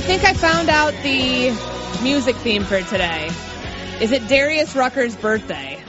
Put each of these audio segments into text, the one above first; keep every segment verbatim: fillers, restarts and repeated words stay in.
think I found out the music theme for today. Is it Darius Rucker's birthday?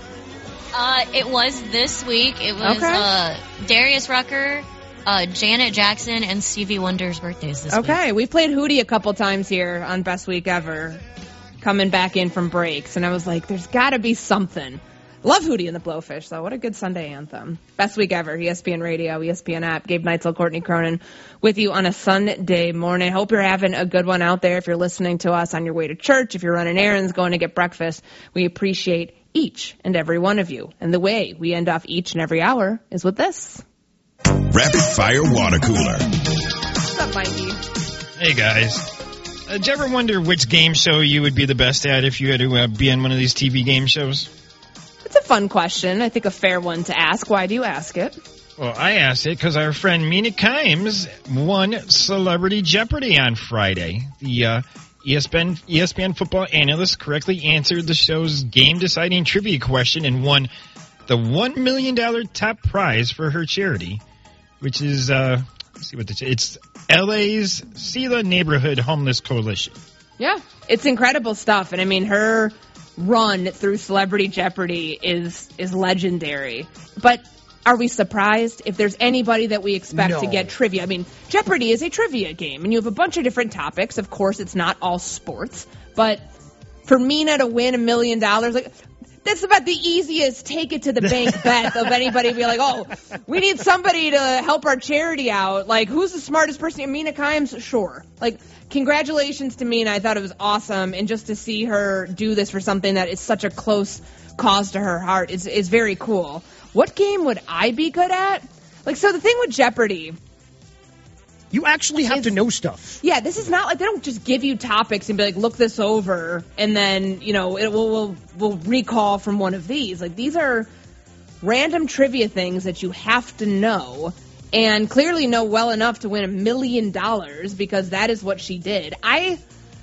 Uh, it was this week. It was okay. uh, Darius Rucker, uh, Janet Jackson, and Stevie Wonder's birthdays this okay. week. Okay, we played Hootie a couple times here on Best Week Ever, coming back in from breaks, and I was like, there's got to be something. Love Hootie and the Blowfish, though. What a good Sunday anthem. Best Week Ever, E S P N Radio, E S P N app. Gabe Neitzel, Courtney Cronin with you on a Sunday morning. Hope you're having a good one out there. If you're listening to us on your way to church, if you're running errands, going to get breakfast, we appreciate each and every one of you. And the way we end off each and every hour is with this. Rapid Fire Water Cooler. What's up, Mikey? Hey, guys. Uh, did you ever wonder which game show you would be the best at if you had to uh, be on one of these T V game shows? It's a fun question. I think a fair one to ask. Why do you ask it? Well, I asked it because our friend Mina Kimes won Celebrity Jeopardy on Friday. The uh, E S P N, E S P N football analyst correctly answered the show's game-deciding trivia question and won the one million dollars top prize for her charity, which is, uh, let's see what the, it's L A's Sela Neighborhood Homeless Coalition. Yeah, it's incredible stuff. And I mean, her run through Celebrity Jeopardy is is legendary. But are we surprised if there's anybody that we expect no. to get trivia? I mean, Jeopardy is a trivia game, and you have a bunch of different topics. Of course, it's not all sports. But for Mina to win a million dollars, like, that's about the easiest take-it-to-the-bank bet of anybody be like, oh, we need somebody to help our charity out. Like, who's the smartest person? Mina Kimes? Sure. Like, congratulations to Mina. I thought it was awesome. And just to see her do this for something that is such a close cause to her heart is, is very cool. What game would I be good at? Like, so the thing with Jeopardy... You actually have is, to know stuff. Yeah, this is not like they don't just give you topics and be like, look this over, and then, you know, it will we'll, we'll recall from one of these. Like, these are random trivia things that you have to know and clearly know well enough to win a million dollars because that is what she did. I...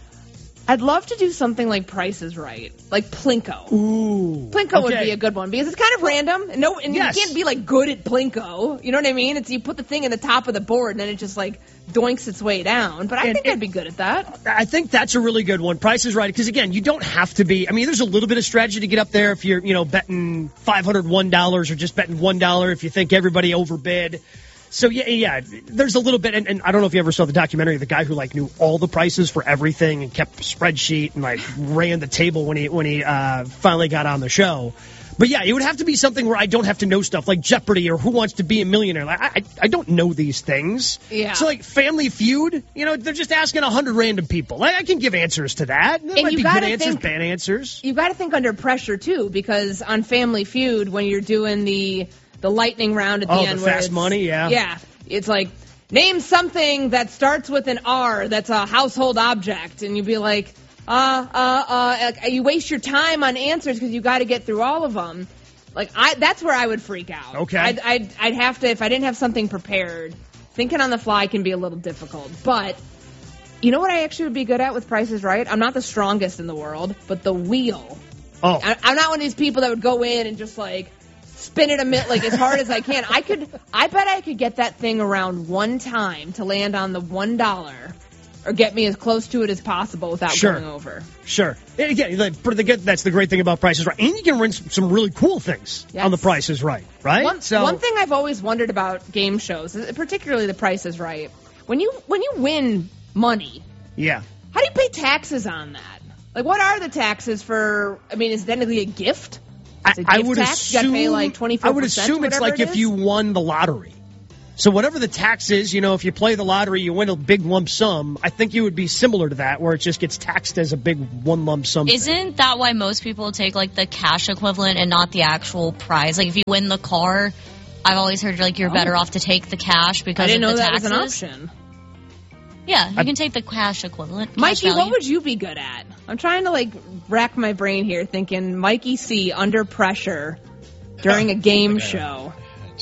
I'd love to do something like Price is Right, like Plinko. Ooh, Plinko okay. would be a good one because it's kind of random. And no, and yes. you can't be like good at Plinko. You know what I mean? It's you put the thing in the top of the board and then it just like doinks its way down. But I and, think and, I'd be good at that. I think that's a really good one. Price is Right because again, you don't have to be. I mean, there's a little bit of strategy to get up there if you're, you know, betting five hundred one dollars or just betting one dollar if you think everybody overbid. So, yeah, yeah, there's a little bit, and, and I don't know if you ever saw the documentary of the guy who, like, knew all the prices for everything and kept a spreadsheet and, like, ran the table when he when he uh, finally got on the show. But, yeah, it would have to be something where I don't have to know stuff, like Jeopardy or Who Wants to Be a Millionaire. Like, I, I don't know these things. Yeah. So, like, Family Feud, you know, they're just asking a hundred random people. Like, I can give answers to that. There and might you be gotta good answers, think, bad answers. You got to think under pressure, too, because on Family Feud, when you're doing the, the lightning round at the oh, end. the where fast it's, money, yeah. Yeah. It's like, name something that starts with an R that's a household object. And you'd be like, uh, uh, uh, you waste your time on answers because you got to get through all of them. Like, I, that's where I would freak out. Okay. I'd, I'd, I'd have to, if I didn't have something prepared, thinking on the fly can be a little difficult. But, you know what I actually would be good at with Price is Right? I'm not the strongest in the world, but the wheel. Oh. I, I'm not one of these people that would go in and just, like, spin it a minute, like as hard as I can. I could, I bet I could get that thing around one time to land on the one dollar, or get me as close to it as possible without sure. going over. Sure. And again, that's the great thing about Price is Right, and you can win some really cool things yes. on the Price is Right, right? One, so one thing I've always wondered about game shows, particularly the Price is Right, when you when you win money, yeah, how do you pay taxes on that? Like, what are the taxes for? I mean, is it technically a gift? I, I would tax? assume. You gotta pay like twenty-four percent, I would assume it's like it if you won the lottery. So whatever the tax is, you know, if you play the lottery, you win a big lump sum. I think you would be similar to that, where it just gets taxed as a big one lump sum. Isn't thing. that why most people take like the cash equivalent and not the actual prize? Like if you win the car, I've always heard like you're oh. better off to take the cash because I didn't of know the that taxes. was an option. Yeah, you I, can take the cash equivalent. Cash Mikey, value. what would you be good at? I'm trying to, like, rack my brain here thinking Mikey C. under pressure during a game show.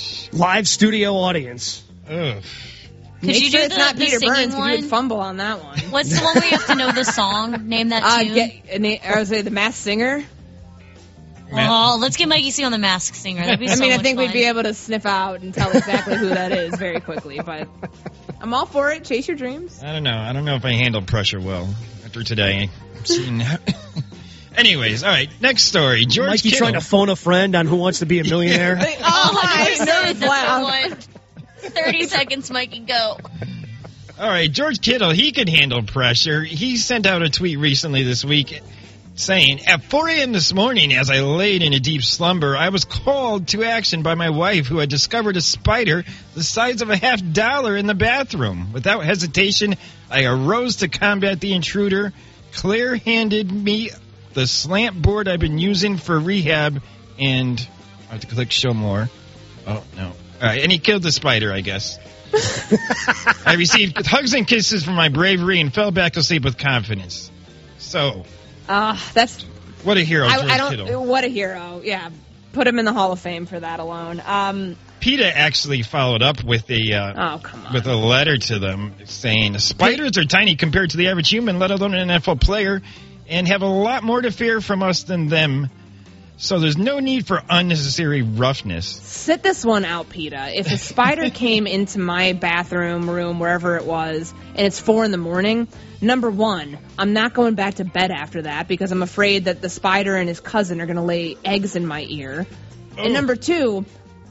Live studio audience. Ugh. Could Make you sure do it's the, not the Peter singing Burns because one? you would fumble on that one. What's the one where you have to know the song? Name that Uh, tune. get, I was say the Masked Singer. Oh, let's get Mikey C on the Masked Singer. That'd be I so mean, I much think fun. we'd be able to sniff out and tell exactly who that is very quickly, but I'm all for it. Chase your dreams. I don't know. I don't know if I handle pressure well after today. I'm seeing. Anyways, all right. Next story. George Mikey Kittle. trying to phone a friend on Who Wants to Be a Millionaire. oh, I nerve laugh. thirty seconds, Mikey, go. All right, George Kittle, he can handle pressure. He sent out a tweet recently this week saying, at four a.m. this morning, as I laid in a deep slumber, I was called to action by my wife, who had discovered a spider the size of a half dollar in the bathroom. Without hesitation, I arose to combat the intruder. Claire handed me the slant board I've been using for rehab, and I have to click show more. Oh, no. All right, and he killed the spider, I guess. I received hugs and kisses from my bravery and fell back to sleep with confidence. So, uh, that's what a hero, George I, I don't. Kittle. What a hero! Yeah, put him in the Hall of Fame for that alone. Um, PETA actually followed up with a uh, oh come on. with a letter to them saying spiders are tiny compared to the average human, let alone an N F L player, and have a lot more to fear from us than them. So there's no need for unnecessary roughness. Sit this one out, PETA. If a spider came into my bathroom, room, wherever it was, and it's four in the morning, number one, I'm not going back to bed after that because I'm afraid that the spider and his cousin are going to lay eggs in my ear. Oh. And number two,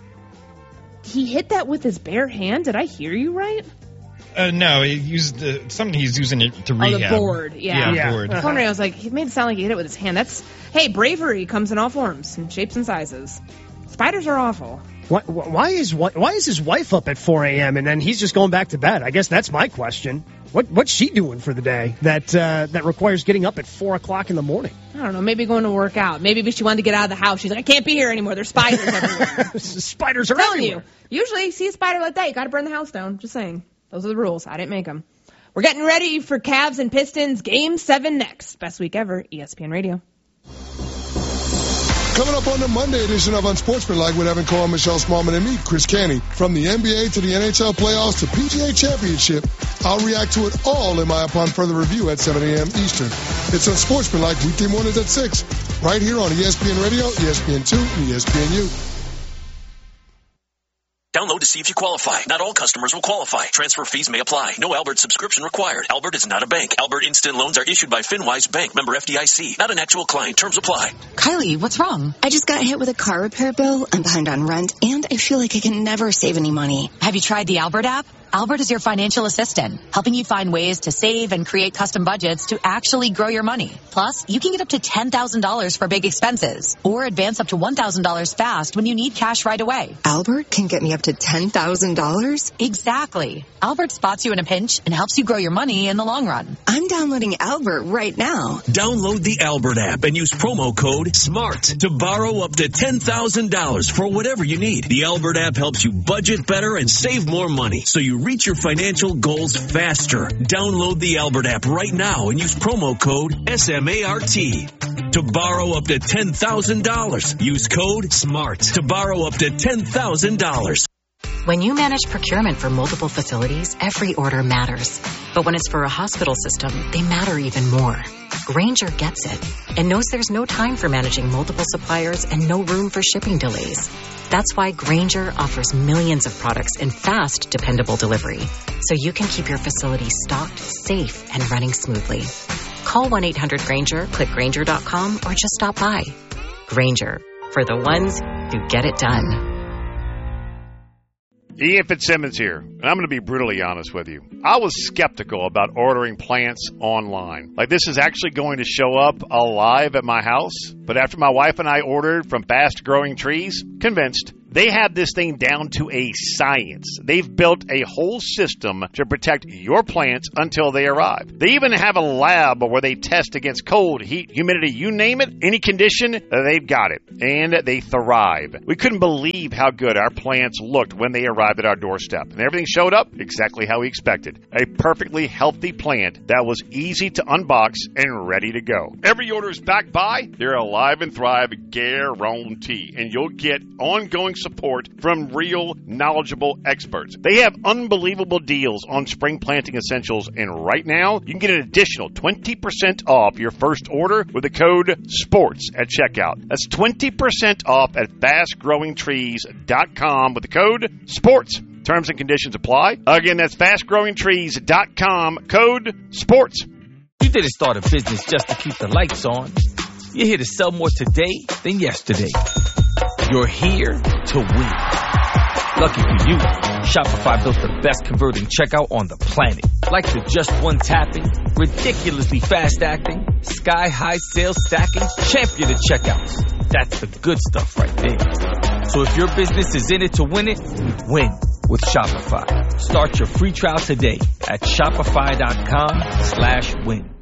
he hit that with his bare hand. Did I hear you right? Uh, no, he used the, something he's using it to rehab. Oh, the board, yeah. Yeah, yeah. board. I was wondering, I was like, he made it sound like he hit it with his hand. That's, hey, bravery comes in all forms and shapes and sizes. Spiders are awful. Why, why is why is his wife up at four a.m. and then he's just going back to bed? I guess that's my question. What what's she doing for the day that uh, that requires getting up at four o'clock in the morning? I don't know. Maybe going to work out. Maybe she wanted to get out of the house. She's like, I can't be here anymore. There's spiders everywhere. Spiders are I'm telling everywhere. you. Usually, you see a spider like that, you got to burn the house down. Just saying. Those are the rules. I didn't make them. We're getting ready for Cavs and Pistons Game seven next. Best week ever, E S P N Radio. Coming up on the Monday edition of Unsportsmanlike with Evan Cole, Michelle Smallman, and me, Chris Canty. From the N B A to the N H L playoffs to P G A Championship, I'll react to it all in my Upon Further Review at seven a.m. Eastern. It's Unsportsmanlike weekday mornings at six, right here on E S P N Radio, E S P N two, and E S P N U. Download to see if you qualify. Not all customers will qualify. Transfer fees may apply. No Albert subscription required. Albert is not a bank. Albert Instant Loans are issued by FinWise Bank, member F D I C. Not an actual client. Terms apply. Kylie, what's wrong? I just got hit with a car repair bill. I'm behind on rent, and I feel like I can never save any money. Have you tried the Albert app? Albert is your financial assistant, helping you find ways to save and create custom budgets to actually grow your money. Plus, you can get up to ten thousand dollars for big expenses or advance up to one thousand dollars fast when you need cash right away. Albert can get me up to ten thousand dollars? Exactly. Albert spots you in a pinch and helps you grow your money in the long run. I'm downloading Albert right now. Download the Albert app and use promo code SMART to borrow up to ten thousand dollars for whatever you need. The Albert app helps you budget better and save more money so you reach your financial goals faster. Download the Albert app right now and use promo code S M A R T to borrow up to ten thousand dollars. Use code SMART to borrow up to ten thousand dollars. When you manage procurement for multiple facilities, every order matters. But when it's for a hospital system, they matter even more. Grainger gets it and knows there's no time for managing multiple suppliers and no room for shipping delays. That's why Grainger offers millions of products in fast, dependable delivery, so you can keep your facility stocked, safe, and running smoothly. Call one eight hundred Grainger, click Grainger dot com, or just stop by. Grainger, for the ones who get it done. Ian Fitzsimmons here, and I'm going to be brutally honest with you. I was skeptical about ordering plants online. Like, this is actually going to show up alive at my house. But after my wife and I ordered from Fast Growing Trees, convinced. They have this thing down to a science. They've built a whole system to protect your plants until they arrive. They even have a lab where they test against cold, heat, humidity, you name it, any condition, they've got it. And they thrive. We couldn't believe how good our plants looked when they arrived at our doorstep. And everything showed up exactly how we expected. A perfectly healthy plant that was easy to unbox and ready to go. Every order is backed by their Alive and Thrive guarantee. And you'll get ongoing support from real, knowledgeable experts. They have unbelievable deals on spring planting essentials, and right now, you can get an additional twenty percent off your first order with the code SPORTS at checkout. That's twenty percent off at fast growing trees dot com with the code SPORTS. Terms and conditions apply. Again, that's fast growing trees dot com, code SPORTS. You didn't start a business just to keep the lights on. You're here to sell more today than yesterday. You're here to win. Lucky for you, Shopify built the best converting checkout on the planet. Like the just one tapping, ridiculously fast acting, sky-high sales stacking, champion of checkouts. That's the good stuff right there. So if your business is in it to win it, win with Shopify. Start your free trial today at shopify.com slash win.